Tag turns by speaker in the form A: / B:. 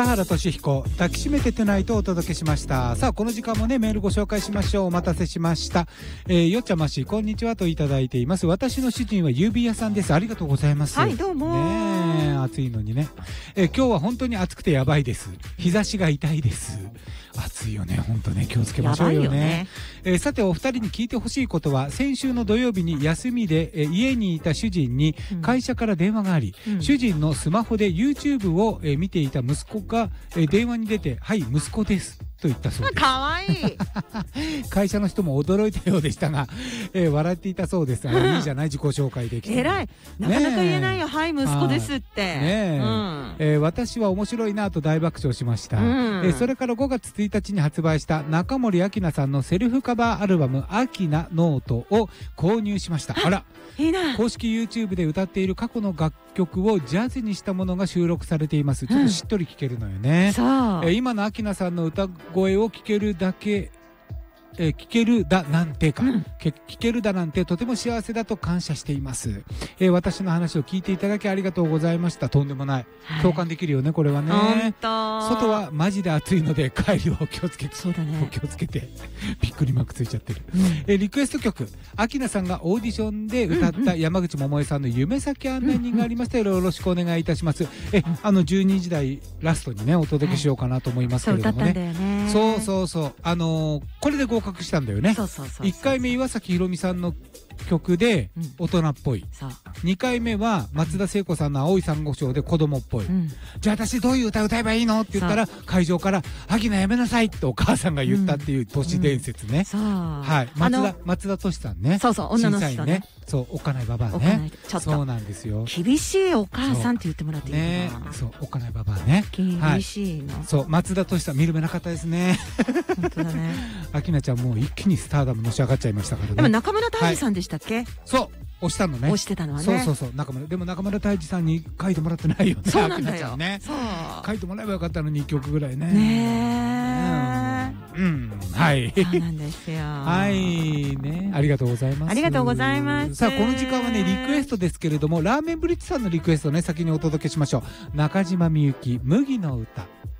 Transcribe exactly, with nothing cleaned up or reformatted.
A: 田原俊彦抱きしめてトゥナイトをお届けしました。さあこの時間もねメールご紹介しましょう。お待たせしました、えー、よっちゃましこんにちはといただいています。私の主人は指屋さんです。ありがとうございます。
B: はいどうも
A: ね、暑いのにね、えー、今日は本当に暑くてやばいです。日差しが痛いです。暑いよね本当ね、気をつけましょうよね。よね、えー、さてお二人に聞いてほしいことは、先週の土曜日に休みで、えー、家にいた主人に会社から電話があり、うん、主人のスマホで YouTube を、えー、見ていた息子が、えー、電話に出て、はい息子ですと言ったそうです。
B: かわいい
A: 会社の人も驚いたようでしたが、えー、笑っていたそうです。いいじゃない自己紹介できて。
B: 偉い、なかなか言えないよ、はい息子ですって、
A: ねえ、うんえー、私は面白いなと大爆笑しました、うんえー、それからごがつついたちに発売した中森明菜さんのセルフカバーアルバムアキナノートを購入しました。あら
B: いいな。
A: 公式 YouTube で歌っている過去の楽曲をジャズにしたものが収録されています。ちょっとしっとり聴けるのよね、うん、そう、えー、今の明菜さんの歌声を聴けるだけえー、聞けるだなんてか、うん、聞けるだなんてとても幸せだと感謝しています、えー、私の話を聞いていただきありがとうございました。とんでもない、はい、共感できるよねこれはね。外はマジで暑いので帰りはお気をつけて。
B: そうだね、
A: お気をつけてびっくりマークついちゃってる、うんえー、リクエスト曲明菜さんがオーディションで歌った山口百恵さんの夢先案内人がありましたら、よろしくお願いいたします。えあのじゅうにじ台ラストにねお届けしようかなと思いますけれどもね、はい、そうそうそうあのー、これで合格したんだよね。いっかいめ岩崎宏美さんの曲で大人っぽい、うん、にかいめは松田聖子さんの青い珊瑚礁で子供っぽい、うん、じゃあ私どういう歌歌えばいいのって言ったら会場から明菜やめなさいってお母さんが言ったっていう都市伝説ね、うんうん、はい松田松田俊さんね、
B: そうそう女の人ね、
A: そうおっかないババアね、ちょっとそうなんですよ、
B: 厳しいお母さんって言ってもらっていいかな、
A: ね、そうおっかないババアね、
B: 厳しいの、はい、
A: そう松田俊さん見る目なかったですね
B: 本当だね
A: 明菜ちゃんもう一気にスターダムのし上がっちゃいましたからね。
B: でも中村泰治さんでしたっけ、はい、
A: そう押したのね。
B: 押してたのはね。
A: そうそうそう中村でも中村泰治さんに書いてもらってないよね。
B: そうなんだよ
A: ね。
B: そう
A: 書いてもらえばよかったのにいっきょくぐらいね。
B: ね
A: え。うん、うん、はい
B: そうなんですよ
A: はいね、ありがとうございます。
B: ありがとうございます。
A: さあこの時間はねリクエストですけれども、ラーメンブリッジさんのリクエストね先にお届けしましょう。中島みゆき麦の歌。